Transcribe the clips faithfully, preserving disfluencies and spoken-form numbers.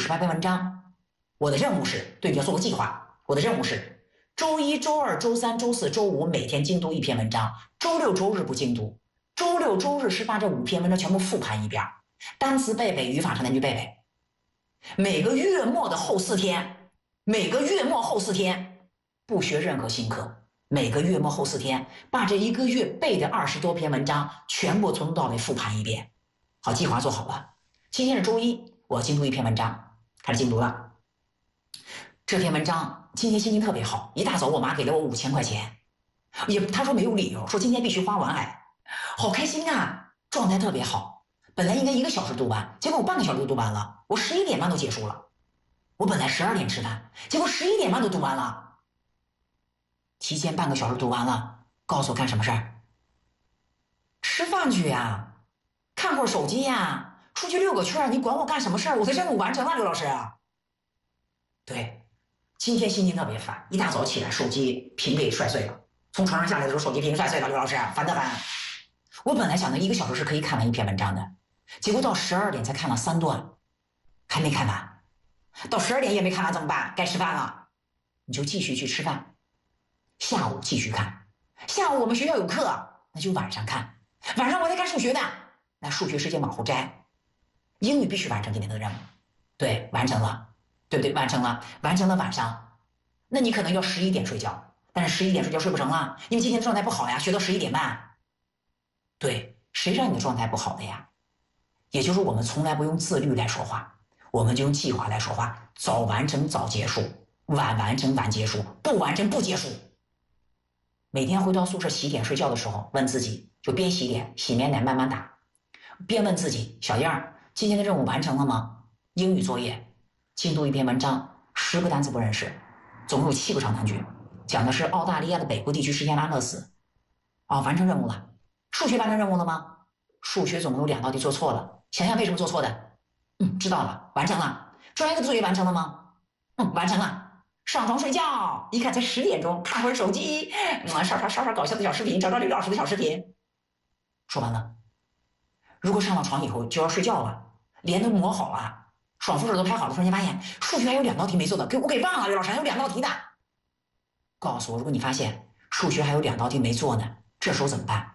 十八篇文章。我的任务是，对，你要做个计划。我的任务是，周一、周二、周三、周四、周五每天精读一篇文章，周六、周日不精读，周六、周日是把这五篇文章全部复盘一遍，单词背背，语法长难句背背。每个月末的后四天，每个月末后四天不学任何新课，每个月末后四天把这一个月背的二十多篇文章全部从头到尾复盘一遍。好，计划做好了。今天是周一，我要精读一篇文章，开始精读了。这篇文章今天心情特别好，一大早我妈给了我五千块钱，也她说没有理由，说今天必须花完，哎，好开心啊，状态特别好。本来应该一个小时读完，结果我半个小时就读完了，我十一点半都结束了。我本来十二点吃饭，结果十一点半都读完了，提前半个小时读完了。告诉我干什么事儿？吃饭去呀，看会儿手机呀，出去遛个圈，你管我干什么事儿？我的任务完成了，刘老师。对，今天心情特别烦，一大早起来手机屏给摔碎了，从床上下来的时候手机屏摔碎了，刘老师烦得烦。我本来想着一个小时是可以看完一篇文章的，结果到十二点才看了三段，还没看完。到十二点也没看完怎么办？该吃饭了，你就继续去吃饭，下午继续看。下午我们学校有课，那就晚上看。晚上我在看数学的，那数学时间往后摘。英语必须完成今天的任务，对，完成了，对不对？完成了，完成了晚上。那你可能要十一点睡觉，但是十一点睡觉睡不成了，因为今天的状态不好呀，学到十一点半。对，谁让你的状态不好的呀？也就是我们从来不用自律来说话，我们就用计划来说话，早完成早结束，晚完成晚结束，不完成不结束。每天回到宿舍洗脸睡觉的时候，问自己，就边洗脸洗面奶慢慢打，边问自己，小样儿，今天的任务完成了吗？英语作业精读一篇文章，十个单词不认识，总共有七个长难句，讲的是澳大利亚的北部地区实现安乐死。啊、哦，完成任务了。数学完成任务了吗？数学总共有两道题做错了，想想为什么做错的？嗯，知道了，完成了。专业的作业完成了吗？嗯，完成了。上床睡觉，一看才十点钟，看会儿手机，嗯，刷刷刷刷搞笑的小视频，找找刘老师的小视频。说完了。如果上了床以后就要睡觉了，脸都抹好了，爽肤手都拍好了，突然间发现数学还有两道题没做的，给我给忘了，刘老师还有两道题的。告诉我，如果你发现数学还有两道题没做呢，这时候怎么办？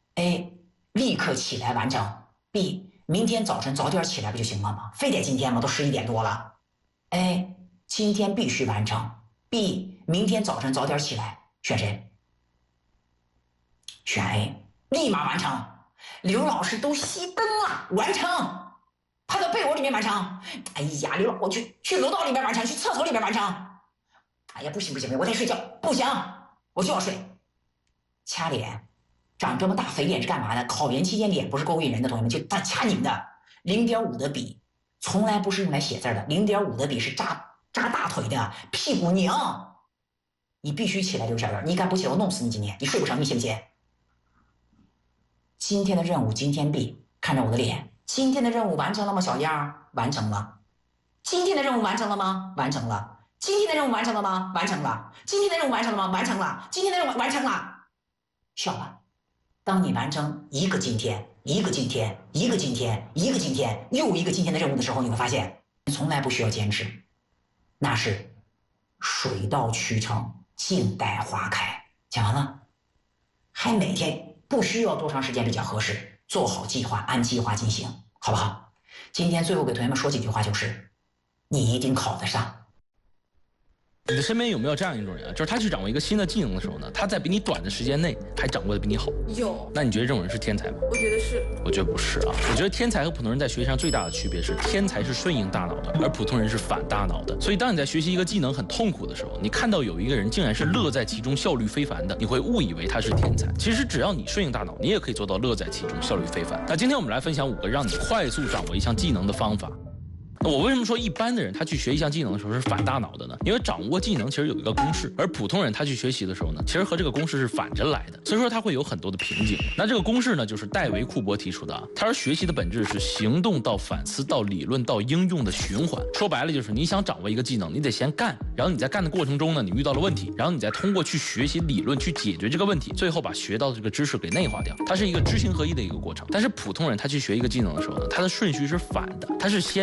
A. 立刻起来完成。 B. 明天早晨早点起来不就行了吗？非得今天吗？都十一点多了。 A. 今天必须完成。 B. 明天早晨早点起来。选谁？选 A， 立马完成。刘老师都熄灯了，完成，趴到被窝里面完成。哎呀，刘老，我去去楼道里面完成，去厕所里面完成。哎呀，不行不行，我在睡觉，不行，我就要睡。掐脸，长这么大肥脸是干嘛的？考研期间脸不是勾引人的，同学们，就他掐你们的。零点五的笔从来不是用来写字的，零点五的笔是扎扎大腿的，屁股拧。你必须起来，刘小燕，你敢不起来我弄死你！今天你睡不成，你信不信？今天的任务今天必，看着我的脸，今天的任务完成了吗？小燕儿，完成了。今天的任务完成了吗？完成了。今天的任务完成了吗？完成了。今天的任务完成了吗？完成了。今天的任务完成了。笑了。当你完成一个今天，一个今天，一个今天，一个今天，又一个今天的任务的时候，你会发现，从来不需要坚持，那是水到渠成，静待花开。讲完了，还每天不需要多长时间比较合适，做好计划，按计划进行，好不好？今天最后给同学们说几句话，就是你一定考得上。 你的身边有没有这样一种人啊？就是他去掌握一个新的技能的时候呢，他在比你短的时间内还掌握的比你好。 有。 那你觉得这种人是天才吗？ 我觉得是。 我觉得不是啊。我觉得天才和普通人在学习上最大的区别是，天才是顺应大脑的，而普通人是反大脑的。所以当你在学习一个技能很痛苦的时候，你看到有一个人竟然是乐在其中、效率非凡的，你会误以为他是天才。其实只要你顺应大脑，你也可以做到乐在其中、效率非凡。那今天我们来分享五个让你快速掌握一项技能的方法。那我为什么说一般的人他去学一项技能的时候是反大脑的呢？因为掌握技能其实有一个公式，而普通人他去学习的时候呢，其实和这个公式是反着来的，所以说他会有很多的瓶颈。那这个公式呢，就是戴维·库珀提出的啊，他说学习的本质是行动到反思到理论到应用的循环。说白了就是你想掌握一个技能，你得先干，然后你在干的过程中呢，你遇到了问题，然后你再通过去学习理论去解决这个问题，最后把学到的这个知识给内化掉。它是一个知行合一的一个过程。但是普通人他去学一个技能的时候呢，他的顺序是反的，他是先理论。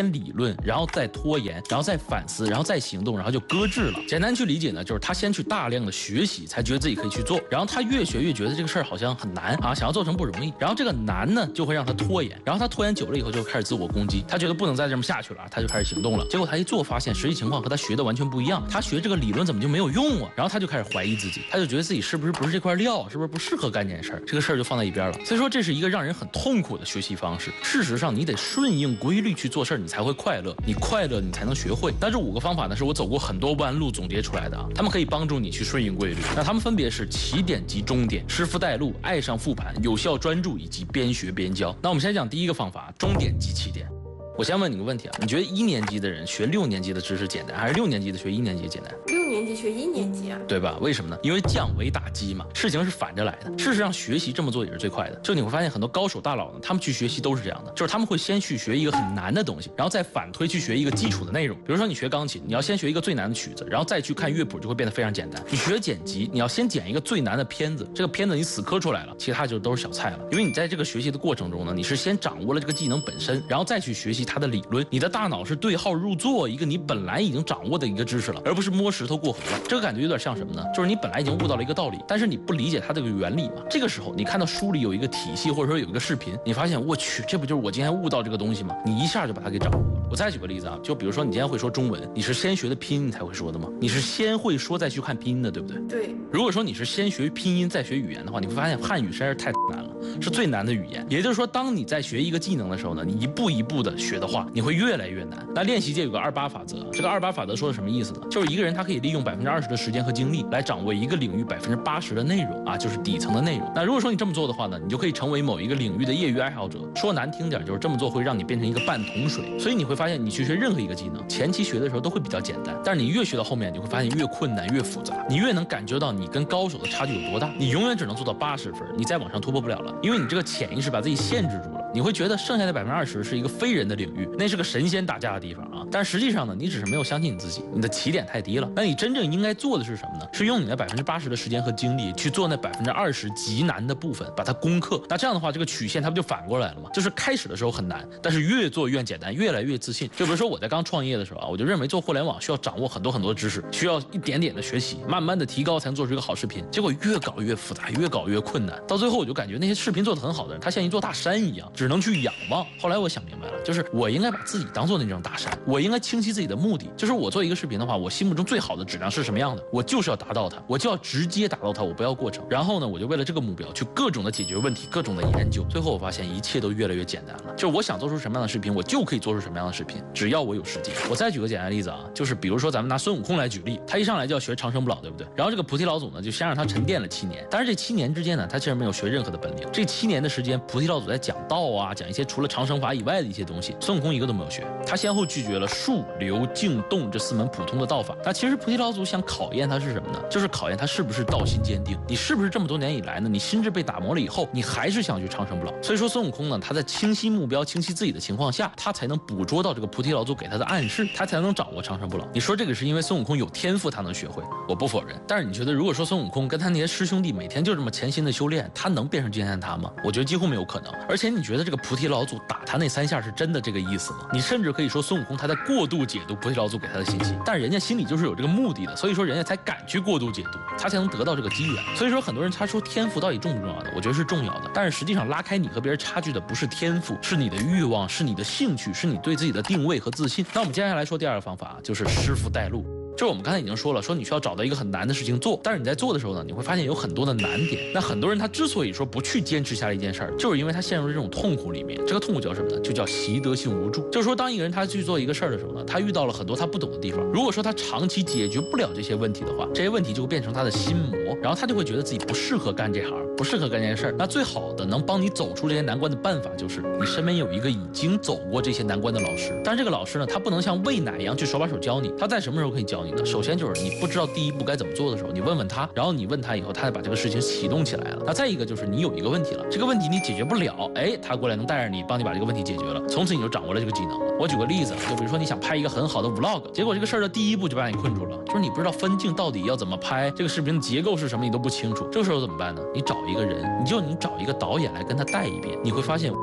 论，然后再拖延，然后再反思，然后再行动，然后就搁置了。简单去理解呢，就是他先去大量的学习，才觉得自己可以去做，然后他越学越觉得这个事儿好像很难啊，想要做成不容易，然后这个难呢就会让他拖延，然后他拖延久了以后就开始自我攻击，他觉得不能再这么下去了，他就开始行动了。结果他一做发现实际情况和他学的完全不一样，他学这个理论怎么就没有用啊？然后他就开始怀疑自己，他就觉得自己是不是不是这块料，是不是不适合干这件事儿，这个事儿就放在一边了。所以说这是一个让人很痛苦的学习方式。事实上你得顺应规律去做事儿，你才会快乐，你快乐你才能学会。那这五个方法呢是我走过很多弯路总结出来的啊，他们可以帮助你去顺应规律。那他们分别是起点及终点、师傅带路、爱上复盘、有效专注以及边学边教。那我们先讲第一个方法，终点及起点。我先问你个问题啊，你觉得一年级的人学六年级的知识简单，还是六年级的学一年级简单？ 六年级学一年级啊， 对吧？为什么呢？因为降维打击嘛，事情是反着来的。事实上，学习这么做也是最快的。就你会发现很多高手大佬呢，他们去学习都是这样的，就是他们会先去学一个很难的东西，然后再反推去学一个基础的内容。比如说你学钢琴，你要先学一个最难的曲子，然后再去看乐谱，就会变得非常简单。你学剪辑，你要先剪一个最难的片子，这个片子你死磕出来了，其他就都是小菜了。因为你在这个学习的过程中呢，你是先掌握了这个技能本身，然后再去学习它的理论。你的大脑是对号入座一个你本来已经掌握的一个知识了，而不是摸石头过河了。这个感觉有点像什么呢？就是你本来已经悟到了一个道理，但是你不理解它这个原理嘛。这个时候你看到书里有一个体系，或者说有一个视频，你发现我去，这不就是我今天悟到这个东西吗？你一下就把它给掌握了。我再举个例子啊，就比如说你今天会说中文，你是先学的拼音才会说的吗？你是先会说再去看拼音的，对不对？ 对。 如果说你是先学拼音再学语言的话，你会发现汉语实在是太难了，是最难的语言。也就是说，当你在学一个技能的时候呢，你一步一步的学的话，你会越来越难。那练习界有个二八法则，这个二八法则说的什么意思呢？就是一个人他可以利用百分之二十的时间和精力来掌握一个领域百分之八十的内容啊，就是底层的内容。那如果说你这么做的话呢，你就可以成为某一个领域的业余爱好者。说难听点，就是这么做会让你变成一个半桶水。所以你会发现，你去学任何一个技能，前期学的时候都会比较简单，但是你越学到后面，你会发现越困难越复杂，你越能感觉到你跟高手的差距有多大。你永远只能做到八十分，你再往上突破不了了，因为你这个潜意识把自己限制住了。你会觉得剩下的百分之二十是一个非人的领域，那是个神仙打架的地方啊。但实际上呢，你只是没有相信你自己，你的起点太低了。那你真正应该做的是什么呢？是用你的百分之八十的时间和精力去做那百分之二十极难的部分，把它攻克。那这样的话，这个曲线它不就反过来了吗？就是开始的时候很难，但是越做越简单，越来越自信。就比如说我在刚创业的时候啊，我就认为做互联网需要掌握很多很多知识，需要一点点的学习，慢慢的提高才能做出一个好视频。结果越搞越复杂，越搞越困难，到最后我就感觉那些视频做得很好的人，他像一座大山一样，只能去仰望。后来我想明白了，就是我应该把自己当做那种大山，我应该清晰自己的目的，就是我做一个视频的话，我心目中最好的质量是什么样的，我就是要达到它，我就要直接达到它，我不要过程。然后呢，我就为了这个目标去各种的解决问题，各种的研究，最后我发现一切都越来越简单了。就是我想做出什么样的视频，我就可以做出什么样的视频，只要我有时间。我再举个简单的例子啊，就是比如说咱们拿孙悟空来举例，他一上来就要学长生不老，对不对？然后这个菩提老祖呢，就先让他沉淀了七年，但是这七年之间呢，他其实没有学任何的本领。这七年的时间，菩提老祖在讲道啊，讲一些除了长生法以外的一些东西，孙悟空一个都没有学。他先后拒绝了术、流、静、动这四门普通的道法。那其实菩提老祖想考验他是什么呢？就是考验他是不是道心坚定，你是不是这么多年以来呢，你心智被打磨了以后，你还是想去长生不老。所以说孙悟空呢，他在清晰目标、清晰自己的情况下，他才能捕捉到这个菩提老祖给他的暗示，他才能掌握长生不老。你说这个是因为孙悟空有天赋他能学会，我不否认。但是你觉得如果说孙悟空跟他那些师兄弟每天就这么潜心的修炼，他能变成今天的他吗？我觉得几乎没有可能。而且你觉得这个菩提老祖打他那三下是真的这个意思吗？你甚至可以说孙悟空他在过度解读菩提老祖给他的信息，但是人家心里就是有这个目的的，所以说人家才敢去过度解读，他才能得到这个机缘。所以说很多人他说天赋到底重不重要的，我觉得是重要的，但是实际上拉开你和别人差距的不是天赋，是你的欲望，是你的兴趣，是你对自己的定位和自信。那我们接下来说第二个方法，就是师傅带路。就是我们刚才已经说了，说你需要找到一个很难的事情做，但是你在做的时候呢，你会发现有很多的难点。那很多人他之所以说不去坚持下来一件事儿，就是因为他陷入了这种痛苦里面。这个痛苦叫什么呢？就叫习得性无助。就是说，当一个人他去做一个事儿的时候呢，他遇到了很多他不懂的地方。如果说他长期解决不了这些问题的话，这些问题就会变成他的心魔，然后他就会觉得自己不适合干这行，不适合干这件事儿。那最好的能帮你走出这些难关的办法，就是你身边有一个已经走过这些难关的老师。但是这个老师呢，他不能像喂奶一样去手把手教你，他在什么时候可以教你呢？首先就是你不知道第一步该怎么做的时候，你问问他，然后你问他以后，他再把这个事情启动起来了。那再一个就是你有一个问题了，这个问题你解决不了，哎，他过来能带着你，帮你把这个问题解决了，从此你就掌握了这个技能了。我举个例子，就比如说你想拍一个很好的 vlog， 结果这个事儿的第一步就把你困住了，就是你不知道分镜到底要怎么拍，这个视频的结构是什么你都不清楚，这个时候怎么办呢？你找一个人，你就你找一个导演来跟他带一遍，你会发现我操，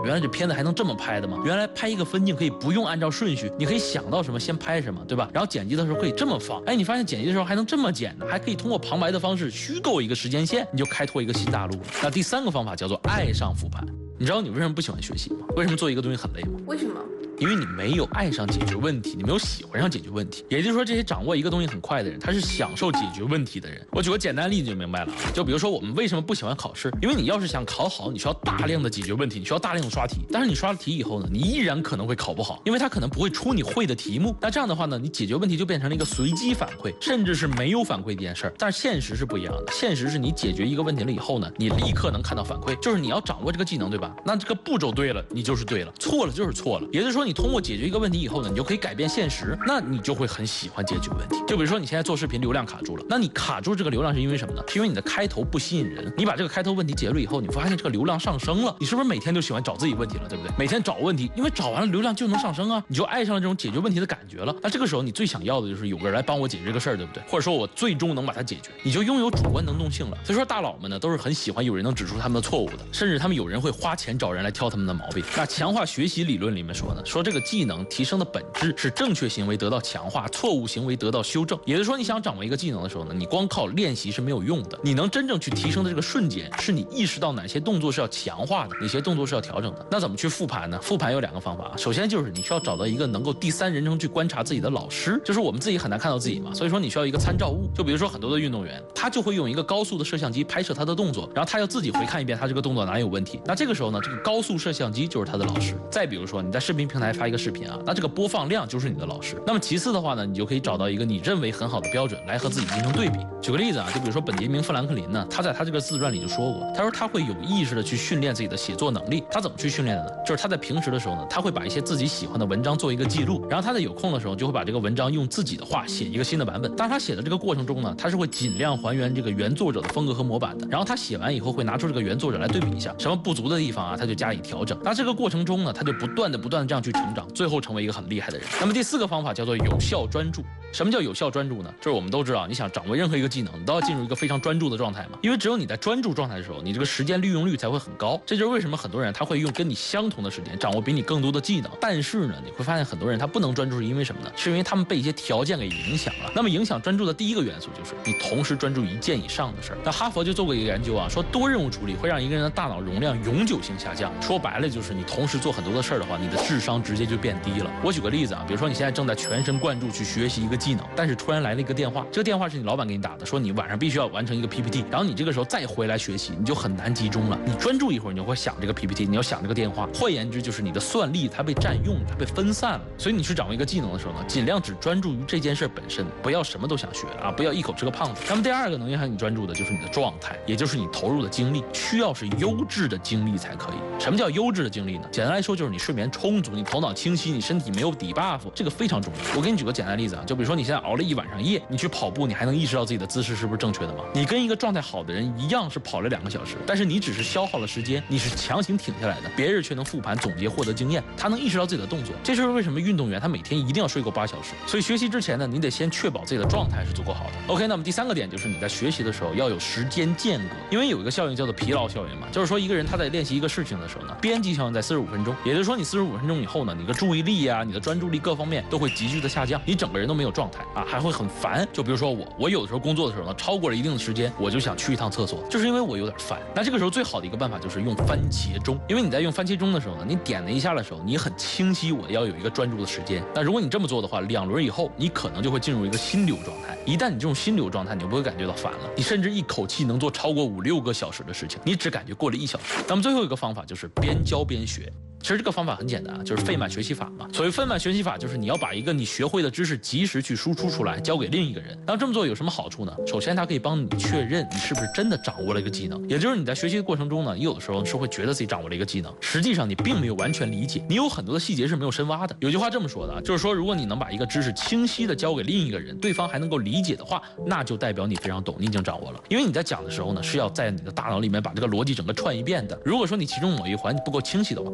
原来这片子还能这么拍的吗？原来拍一个分镜可以不用按照顺序，你可以想到什么先拍什么，对吧？然后剪辑的时候可以这么放，哎，你发现剪辑的时候还能这么剪呢，还可以通过旁白的方式虚构一个时间线，你就开拓一个新大陆了。那第三个方法叫做爱上复盘。你知道你为什么不喜欢学习吗？为什么做一个东西很累吗？ 为什么？ 因为你没有爱上解决问题，你没有喜欢上解决问题。也就是说，这些掌握一个东西很快的人，他是享受解决问题的人。我举个简单的例子就明白了，就比如说我们为什么不喜欢考试，因为你要是想考好，你需要大量的解决问题，你需要大量的刷题。但是你刷了题以后呢，你依然可能会考不好，因为他可能不会出你会的题目。那这样的话呢，你解决问题就变成了一个随机反馈，甚至是没有反馈这件事儿。但是现实是不一样的，现实是你解决一个问题了以后呢，你立刻能看到反馈，就是你要掌握这个技能，对吧？那这个步骤对了，你就是对了；错了就是错了。也就是说，你通过解决一个问题问题以后呢，你就可以改变现实，那你就会很喜欢解决问题。就比如说你现在做视频流量卡住了，那你卡住这个流量是因为什么呢？是因为你的开头不吸引人。你把这个开头问题解了以后，你会发现这个流量上升了，你是不是每天就喜欢找自己问题了，对不对？每天找问题，因为找完了流量就能上升啊，你就爱上了这种解决问题的感觉了。那这个时候你最想要的就是有个人来帮我解决这个事儿，对不对？或者说我最终能把它解决，你就拥有主观能动性了。所以说大佬们呢都是很喜欢有人能指出他们的错误的，甚至他们有人会花钱找人来挑他们的毛病。那强化学习理论里面说呢，说这个技能提升的本质是正确行为得到强化，错误行为得到修正。也就是说，你想掌握一个技能的时候呢，你光靠练习是没有用的。你能真正去提升的这个瞬间，是你意识到哪些动作是要强化的，哪些动作是要调整的。那怎么去复盘呢？复盘有两个方法。首先就是你需要找到一个能够第三人称去观察自己的老师，就是我们自己很难看到自己嘛，所以说你需要一个参照物。就比如说很多的运动员，他就会用一个高速的摄像机拍摄他的动作，然后他要自己回看一遍他这个动作哪里有问题。那这个时候呢，这个高速摄像机就是他的老师。再比如说你在视频平台发一个视频啊，那这个播放量就是你的老师。那么其次的话呢，你就可以找到一个你认为很好的标准来和自己进行对比。举个例子啊，就比如说本杰明·富兰克林呢，他在他这个自传里就说过，他说他会有意识的去训练自己的写作能力。他怎么去训练的呢？就是他在平时的时候呢，他会把一些自己喜欢的文章做一个记录，然后他在有空的时候就会把这个文章用自己的话写一个新的版本。但是他写的这个过程中呢，他是会尽量还原这个原作者的风格和模板的。然后他写完以后会拿出这个原作者来对比一下，什么不足的地方啊，他就加以调整。那这个过程中呢，他就不断的不断的这样去成长，最后成为一个很厉害的人。那么第四个方法叫做有效专注。什么叫有效专注呢？就是我们都知道，你想掌握任何一个技能，你都要进入一个非常专注的状态嘛。因为只有你在专注状态的时候，你这个时间利用率才会很高。这就是为什么很多人他会用跟你相同的时间掌握比你更多的技能。但是呢，你会发现很多人他不能专注是因为什么呢？是因为他们被一些条件给影响了。那么影响专注的第一个元素就是你同时专注一件以上的事儿。那哈佛就做过一个研究啊，说多任务处理会让一个人的大脑容量永久性下降。说白了就是你同时做很多的事儿的话，你的智商直接就变低了。我举个例子啊，比如说你现在正在全神贯注去学习一个技能，但是突然来了一个电话，这个电话是你老板给你打的，说你晚上必须要完成一个 P P T， 然后你这个时候再回来学习，你就很难集中了。你专注一会儿，你就会想这个 P P T， 你要想这个电话。换言之，就是你的算力它被占用，它被分散了。所以你去掌握一个技能的时候呢，尽量只专注于这件事本身，不要什么都想学啊，不要一口吃个胖子。那么第二个能影响你专注的就是你的状态，也就是你投入的精力，需要是优质的精力才可以。什么叫优质的精力呢？简单来说就是你睡眠充足，你头脑清晰，你身体没有底 buff， 这个非常重要。我给你举个简单的例子啊，就比如说你现在熬了一晚上夜，你去跑步，你还能意识到自己的姿势是不是正确的吗？你跟一个状态好的人一样是跑了两个小时，但是你只是消耗了时间，你是强行停下来的，别人却能复盘总结获得经验，他能意识到自己的动作。这就是为什么运动员他每天一定要睡够八小时。所以学习之前呢，你得先确保自己的状态是足够好的。OK， 那么第三个点就是你在学习的时候要有时间间隔，因为有一个效应叫做疲劳效应嘛，就是说一个人他在练习一个事情的时候呢，边际效应在四十五分钟，也就是说你四十五分钟以后呢，你的注意力啊，你的专注力各方面都会急剧的下降，你整个人都没有状态啊，还会很烦。就比如说我，我有的时候工作的时候呢，超过了一定的时间，我就想去一趟厕所，就是因为我有点烦。那这个时候最好的一个办法就是用番茄钟，因为你在用番茄钟的时候呢，你点了一下的时候，你很清晰我要有一个专注的时间。那如果你这么做的话，两轮以后，你可能就会进入一个心流状态。一旦你这种心流状态，你就不会感觉到烦了，你甚至一口气能做超过五六个小时的事情，你只感觉过了一小时。那么最后一个方法就是边教边学。其实这个方法很简单啊，就是费曼学习法嘛。所谓费曼学习法，就是你要把一个你学会的知识及时去输出出来，交给另一个人。那这么做有什么好处呢？首先，它可以帮你确认你是不是真的掌握了一个技能，也就是你在学习的过程中呢，你有的时候是会觉得自己掌握了一个技能，实际上你并没有完全理解，你有很多的细节是没有深挖的。有句话这么说的啊，就是说如果你能把一个知识清晰的交给另一个人，对方还能够理解的话，那就代表你非常懂，你已经掌握了。因为你在讲的时候呢，是要在你的大脑里面把这个逻辑整个串一遍的。如果说你其中某一环不够清晰的话，你就会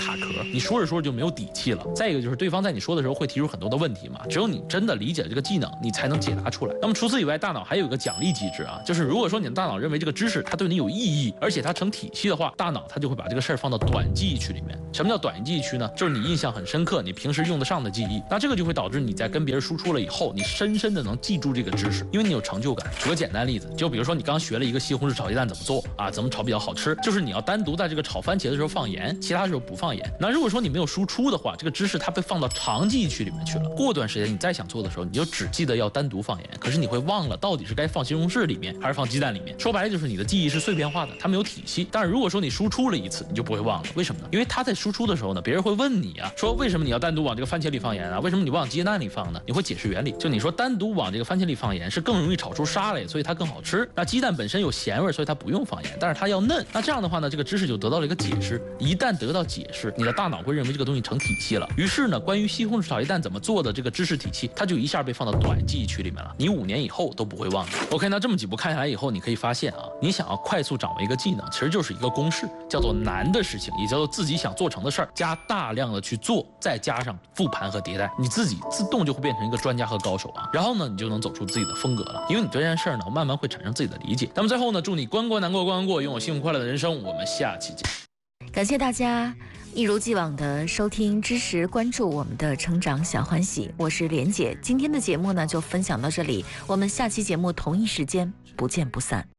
卡壳，你说着说着就没有底气了。再一个就是对方在你说的时候会提出很多的问题嘛，只有你真的理解这个技能，你才能解答出来。那么除此以外，大脑还有一个奖励机制啊，就是如果说你的大脑认为这个知识它对你有意义，而且它成体系的话，大脑它就会把这个事儿放到短记忆区里面。什么叫短记忆区呢？就是你印象很深刻，你平时用得上的记忆。那这个就会导致你在跟别人输出了以后，你深深的能记住这个知识，因为你有成就感。举个简单例子，就比如说你刚学了一个西红柿炒鸡蛋怎么做啊，怎么炒比较好吃，就是你要单独在这个炒番茄的时候放盐，其他时候不放盐。那如果说你没有输出的话，这个知识它被放到长记忆区里面去了。过段时间你再想做的时候，你就只记得要单独放盐，可是你会忘了到底是该放西红柿里面还是放鸡蛋里面。说白了就是你的记忆是碎片化的，它没有体系。但是如果说你输出了一次，你就不会忘了。为什么呢？因为它在输出的时候呢，别人会问你啊，说为什么你要单独往这个番茄里放盐啊？为什么你不往鸡蛋里放呢？你会解释原理。就你说单独往这个番茄里放盐是更容易炒出沙来，所以它更好吃。那鸡蛋本身有咸味，所以它不用放盐，但是它要嫩。那这样的话呢，这个知识就得到了一个解释。一旦得到解释，你的大脑会认为这个东西成体系了。于是呢，关于西红柿炒鸡蛋怎么做的这个知识体系，它就一下被放到短记忆区里面了。你五年以后都不会忘的。OK， 那这么几步看下来以后，你可以发现啊，你想要快速掌握一个技能，其实就是一个公式，叫做难的事情，也叫做自己想做成的事儿，加大量的去做，再加上复盘和迭代，你自己自动就会变成一个专家和高手啊。然后呢，你就能走出自己的风格了，因为你对这件事儿呢，慢慢会产生自己的理解。那么最后呢，祝你关关难过关关过，拥有幸福快乐的人生。我们下期见。 感谢大家一如既往的收听、支持、关注我们的成长小欢喜，我是莲姐。今天的节目呢就分享到这里，我们下期节目同一时间不见不散。